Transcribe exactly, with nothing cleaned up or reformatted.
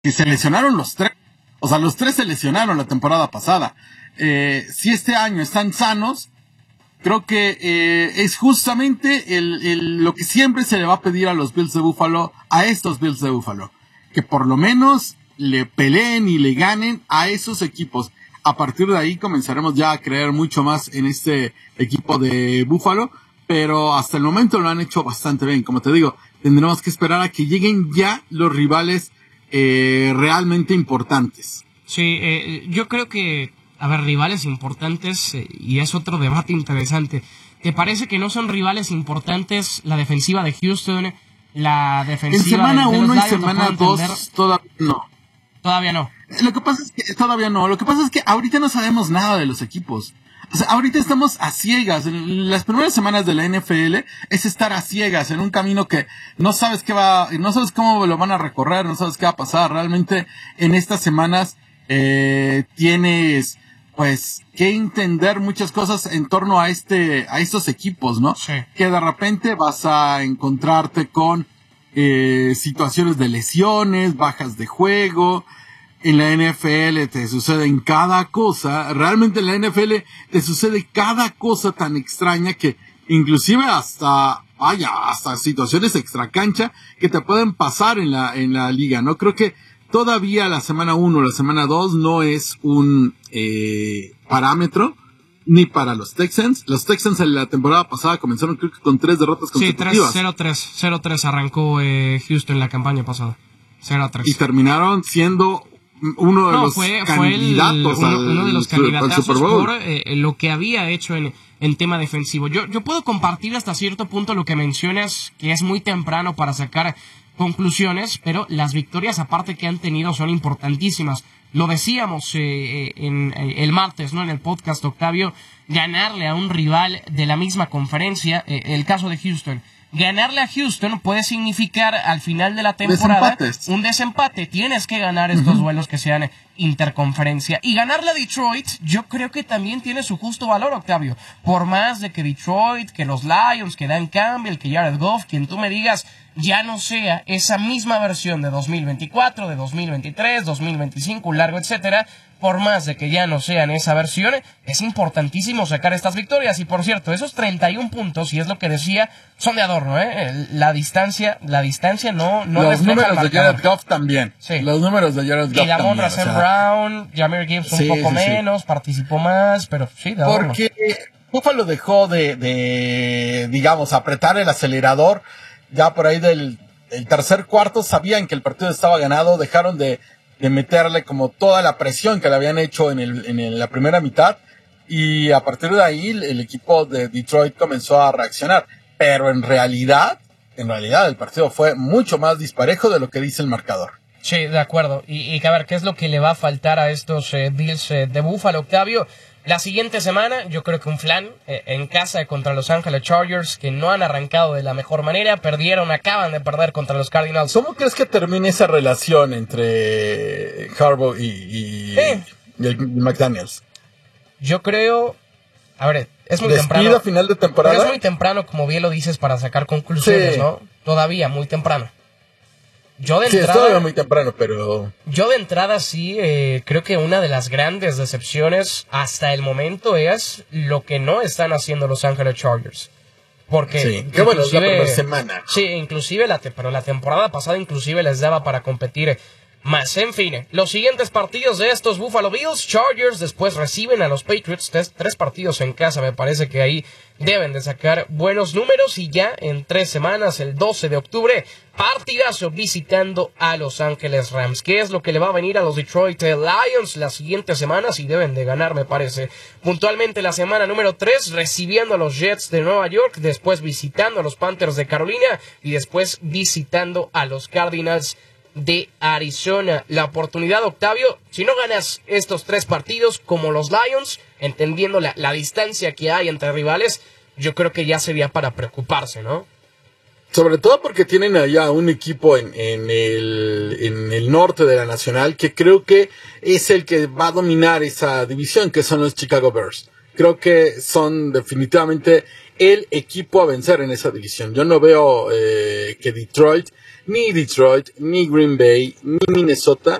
que se lesionaron los tres. O sea, los tres se lesionaron la temporada pasada. Eh, si este año están sanos, creo que eh, es justamente el, el, lo que siempre se le va a pedir a los Bills de Buffalo, a estos Bills de Buffalo, que por lo menos le peleen y le ganen a esos equipos. A partir de ahí comenzaremos ya a creer mucho más en este equipo de Buffalo, pero hasta el momento lo han hecho bastante bien. Como te digo, tendremos que esperar a que lleguen ya los rivales eh, realmente importantes. Sí, eh, yo creo que, a ver, rivales importantes, eh, y es otro debate interesante. ¿Te parece que no son rivales importantes la defensiva de Houston, la defensiva en semana de, de uno los y Lions? semana dos todavía no. Todavía no. Lo que pasa es que todavía no. Lo que pasa es que ahorita no sabemos nada de los equipos. O sea, ahorita estamos a ciegas. En las primeras semanas de la N F L es estar a ciegas en un camino que no sabes qué va, no sabes cómo lo van a recorrer, no sabes qué va a pasar. Realmente en estas semanas eh, tienes pues que entender muchas cosas en torno a este, a estos equipos, ¿no? Sí. Que de repente vas a encontrarte con eh, situaciones de lesiones, bajas de juego. En la N F L te suceden cada cosa, realmente en la N F L te sucede cada cosa tan extraña que inclusive hasta, vaya, hasta situaciones extracancha que te pueden pasar en la, en la liga, ¿no? Creo que todavía la semana uno, la semana dos no es un, eh, parámetro ni para los Texans. Los Texans en la temporada pasada comenzaron creo que con tres derrotas consecutivas. Sí, cero tres, cero tres arrancó eh, Houston la campaña pasada. cero tres. Y terminaron siendo uno de no, los fue, candidatos fue el, al, uno, uno de los candidatos al Super Bowl. por eh, lo que había hecho en, en tema defensivo. Yo, yo puedo compartir hasta cierto punto lo que mencionas, que es muy temprano para sacar conclusiones, pero las victorias aparte que han tenido son importantísimas. Lo decíamos eh, en, en el martes, ¿no? En el podcast, Octavio, ganarle a un rival de la misma conferencia, eh, el caso de Houston. Ganarle a Houston puede significar al final de la temporada Desempates. un desempate. Tienes que ganar estos uh-huh. duelos que sean interconferencia. Y ganarle a Detroit, yo creo que también tiene su justo valor, Octavio. Por más de que Detroit, que los Lions, que Dan Campbell, que Jared Goff, quien tú me digas, ya no sea esa misma versión de dos mil veinticuatro, de dos mil veintitrés, dos mil veinticinco, un largo etcétera. Por más de que ya no sean esa versión, es importantísimo sacar estas victorias. Y por cierto, esos treinta y un puntos, y es lo que decía, son de adorno, ¿eh? La distancia, la distancia no, no Los refleja números el de Jared Goff también. Sí. Los números de Jared Goff y Damon también. Russell o sea, Brown, Jahmyr Gibbs un sí, poco sí, sí. menos, participó más, pero sí, de adorno. Porque Buffalo dejó de, de, digamos, apretar el acelerador ya por ahí del el tercer cuarto. Sabían que el partido estaba ganado, dejaron de de meterle como toda la presión que le habían hecho en, el, en el, la primera mitad, y a partir de ahí el, el equipo de Detroit comenzó a reaccionar, pero en realidad, en realidad el partido fue mucho más disparejo de lo que dice el marcador. Sí, de acuerdo, y, y a ver, ¿qué es lo que le va a faltar a estos eh, Bills eh, de Buffalo, Octavio? La siguiente semana, yo creo que un flan eh, en casa contra Los Ángeles Chargers, que no han arrancado de la mejor manera, perdieron, acaban de perder contra los Cardinals. ¿Cómo crees que termine esa relación entre Harbaugh y, y, sí. y el McDaniels? Yo creo, a ver, es muy ¿Despido temprano. a final de temporada? Pero es muy temprano, como bien lo dices, para sacar conclusiones, sí. ¿no? Todavía, muy temprano. Yo de sí, entrada, es todavía muy temprano, pero... Yo de entrada sí, eh, creo que una de las grandes decepciones hasta el momento es lo que no están haciendo Los Ángeles Chargers. Porque... Sí, qué bueno, es la primera semana. Sí, inclusive, la te, pero la temporada pasada inclusive les daba para competir más. En fin, los siguientes partidos de estos Buffalo Bills, Chargers, después reciben a los Patriots, tres, tres partidos en casa, me parece que ahí deben de sacar buenos números, y ya en tres semanas, el doce de octubre, partidazo visitando a Los Ángeles Rams. ¿Qué es lo que le va a venir a los Detroit Lions las siguientes semanas? Y deben de ganar, me parece. Puntualmente la semana número tres, recibiendo a los Jets de Nueva York, después visitando a los Panthers de Carolina, y después visitando a los Cardinals de Arizona. La oportunidad, Octavio, si no ganas estos tres partidos como los Lions, entendiendo la, la distancia que hay entre rivales, yo creo que ya sería para preocuparse, ¿no? Sobre todo porque tienen allá un equipo en, en, el, en el norte de la Nacional que creo que es el que va a dominar esa división, que son los Chicago Bears. Creo que son definitivamente el equipo a vencer en esa división. Yo no veo eh, que Detroit ni Detroit, ni Green Bay, ni Minnesota